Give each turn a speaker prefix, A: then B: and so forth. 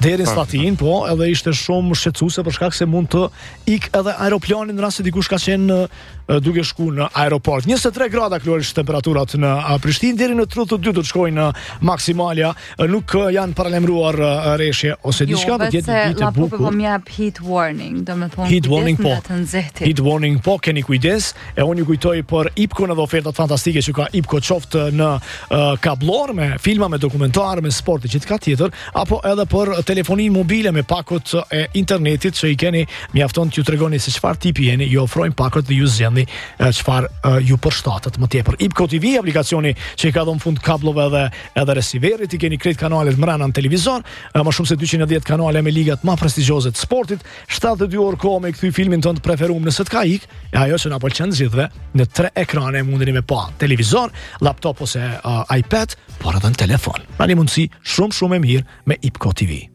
A: deri në Slatin, po, edhe ishte shumë shqetësuese për shkak se mund të ik edhe aeroplanin në rast se dikush ka qenë duke shku në aeroport. 23 grada klorisht temperaturat në Prishtinë, deri në 32 do të shkojnë në maksimalja, nuk janë paralemruar rreshje ose diçka, do të jetë një ditë e bukur.
B: Po më jap heat warning, domethënë
A: heat warning po.
B: Të nxehtit.
A: Heat warning po, keni kujdes. E unë ju kujtoj për Ipkon edhe ofertat fantastike që ka Ipko, qoftë në kablor me filma, me dokumentar, me sport e gjithçka tjetër, apo edhe për telefoninë mobile me pakot e internetit që i keni, mjafton t'ju tregoni se çfarë tipi jeni, ju ofrojnë pakot dhe ju zgjedhni çfarë ju përshtatet më tepër. Ipko TV, aplikacioni që i ka dhënë fund kablove edhe receiverit, i keni krejt kanalet mbrana në televizor, më shumë se 210 kanale me ligat më prestigjioze të sportit, 72 orë kohë me kthy filmin tënd preferuar nëse të ka ik, e ajo që na pëlqen gjithëve, në 3 ekrane mundeni me pa televizor, laptop ose iPad, por edhe në telefon. Tani mundësi shumë e mirë me Ipko TV.